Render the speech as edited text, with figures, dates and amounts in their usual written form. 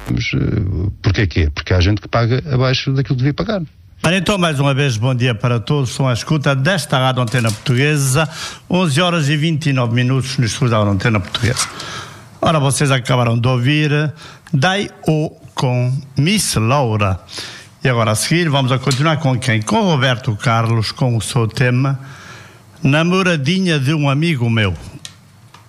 Mas, porquê quê? Porque há gente que paga abaixo daquilo que devia pagar. Ora, então, mais uma vez, bom dia para todos. São à escuta desta Rádio Antena Portuguesa, 11 horas e 29 minutos no estúdio da Antena Portuguesa. Ora, vocês acabaram de ouvir Dai-O com Miss Laura. E agora a seguir vamos a continuar com quem? Com Roberto Carlos, com o seu tema Namoradinha de um Amigo Meu.